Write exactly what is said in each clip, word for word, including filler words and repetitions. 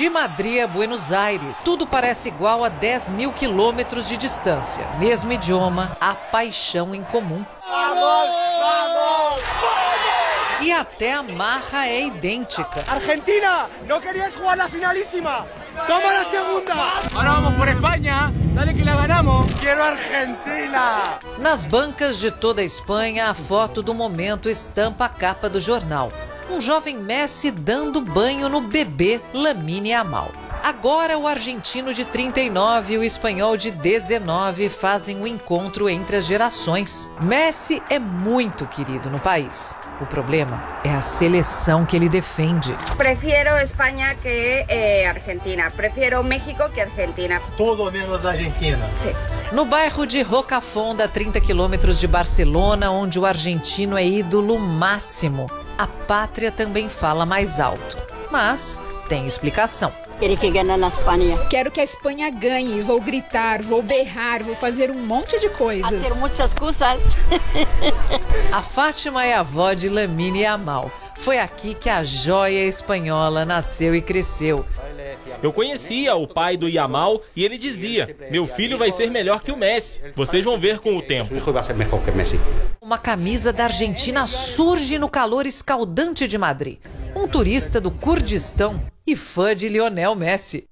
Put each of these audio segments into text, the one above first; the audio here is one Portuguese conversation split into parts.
De Madrid a Buenos Aires, tudo parece igual a dez mil quilômetros de distância. Mesmo idioma, a paixão em comum. Vamos, vamos, vamos. E até a marra é idêntica. Argentina, não querias jogar na finalíssima? Toma a segunda. Agora vamos por Espanha, dale que la ganamos. Quero Argentina. Nas bancas de toda a Espanha, a foto do momento estampa a capa do jornal. Um jovem Messi dando banho no bebê Lamine Yamal. Agora o argentino de trinta e nove e o espanhol de dezenove fazem um encontro entre as gerações. Messi é muito querido no país. O problema é a seleção que ele defende. Prefiro Espanha que eh, Argentina. Prefiro México que Argentina. Todo menos Argentina. Sim. No bairro de Rocafonda, a trinta quilômetros de Barcelona, onde o argentino é ídolo máximo, a pátria também fala mais alto. Mas tem explicação. Quero que ganhe na Espanha. Quero que a Espanha ganhe. Vou gritar, vou berrar, vou fazer um monte de coisas. Ter muitas coisas. A Fátima é a avó de Lamine Yamal. Foi aqui que a joia espanhola nasceu e cresceu. Eu conhecia o pai do Yamal e ele dizia: meu filho vai ser melhor que o Messi. Vocês vão ver com o tempo. Uma camisa da Argentina surge no calor escaldante de Madrid. Um turista do Kurdistão e fã de Lionel Messi.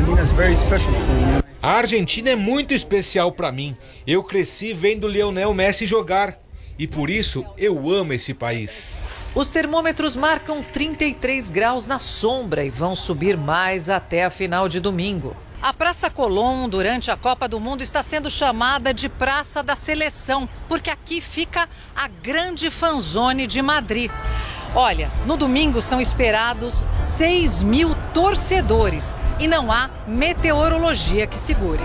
A Argentina é muito especial para mim. Eu cresci vendo Lionel Messi jogar e por isso eu amo esse país. Os termômetros marcam trinta e três graus na sombra e vão subir mais até a final de domingo. A Praça Colón, durante a Copa do Mundo, está sendo chamada de Praça da Seleção, porque aqui fica a grande fanzone de Madrid. Olha, no domingo são esperados seis mil torcedores e não há meteorologia que segure.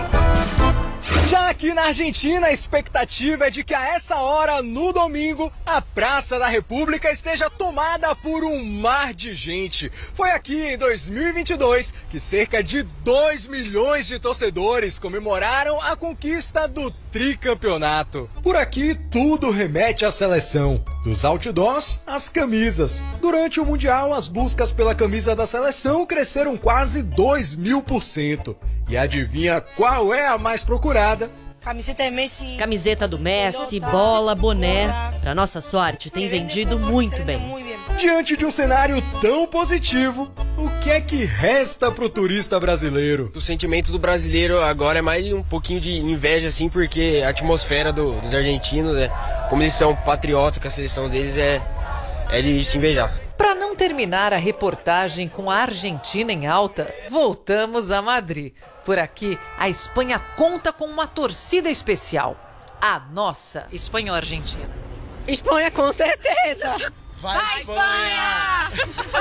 Já aqui na Argentina, a expectativa é de que a essa hora, no domingo, a Praça da República esteja tomada por um mar de gente. Foi aqui em dois mil e vinte e dois que cerca de dois milhões de torcedores comemoraram a conquista do tricampeonato. Por aqui, tudo remete à seleção, dos outdoors às camisas. Durante o Mundial, as buscas pela camisa da seleção cresceram quase dois mil por cento. E adivinha qual é a mais procurada? Camiseta Messi. Camiseta do Messi, bola, boné. Pra nossa sorte, tem vendido muito bem. Diante de um cenário tão positivo, o que é que resta pro turista brasileiro? O sentimento do brasileiro agora é mais um pouquinho de inveja, assim, porque a atmosfera do, dos argentinos, né, como eles são patriotas com a seleção deles, é, é de se invejar. Para não terminar a reportagem com a Argentina em alta, voltamos a Madrid. Por aqui, a Espanha conta com uma torcida especial. A nossa Espanha-Argentina. Espanha, com certeza! Vai, Vai Espanha!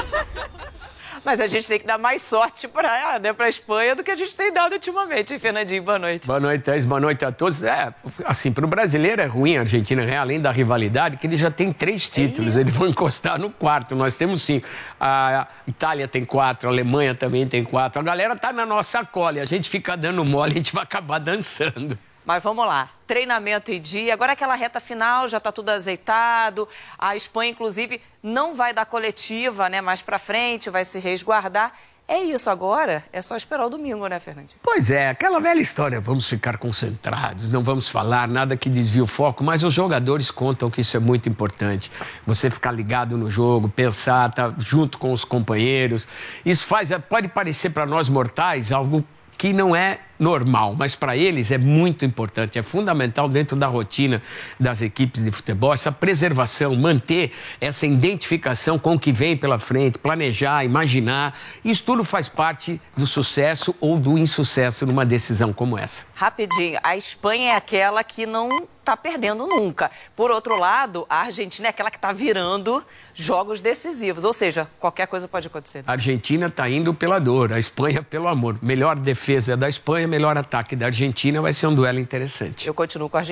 Mas a gente tem que dar mais sorte para né, a Espanha do que a gente tem dado ultimamente, hein, Fernandinho? Boa noite. Boa noite, Thaís. Boa noite a todos. É, assim, para o brasileiro é ruim a Argentina, né? Além da rivalidade, que ele já tem três títulos. É Eles vão encostar no quarto. Nós temos cinco. A Itália tem quatro, a Alemanha também tem quatro. A galera tá na nossa cola e a gente fica dando mole, a gente vai acabar dançando. Mas vamos lá, treinamento em dia, agora aquela reta final, já está tudo azeitado, a Espanha, inclusive, não vai dar coletiva, né, mais para frente, vai se resguardar. É isso agora, é só esperar o domingo, né, Fernandinho? Pois é, aquela velha história, vamos ficar concentrados, não vamos falar nada que desvie o foco, mas os jogadores contam que isso é muito importante. Você ficar ligado no jogo, pensar, tá junto com os companheiros, isso faz, pode parecer para nós mortais algo que não é normal, mas para eles é muito importante, é fundamental dentro da rotina das equipes de futebol, essa preservação, manter essa identificação com o que vem pela frente, planejar, imaginar, isso tudo faz parte do sucesso ou do insucesso numa decisão como essa. Rapidinho, a Espanha é aquela que não está perdendo nunca. Por outro lado, a Argentina é aquela que está virando jogos decisivos, ou seja, qualquer coisa pode acontecer. A Argentina está indo pela dor, a Espanha pelo amor. Melhor defesa da Espanha, melhor ataque da Argentina, vai ser um duelo interessante. Eu continuo com a Argentina.